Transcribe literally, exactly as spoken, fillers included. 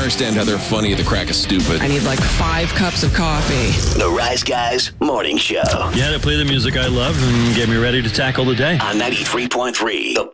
understand how they're funny at the crack of stupid. I need like five cups of coffee. The Rise Guys Morning Show. You had to play the music I love and get me ready to tackle the day. On ninety-three point three, The